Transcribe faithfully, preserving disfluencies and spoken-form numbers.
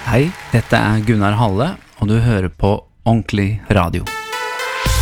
Hei, dette er Gunnar Halle, og du hører på Ordentlig Radio.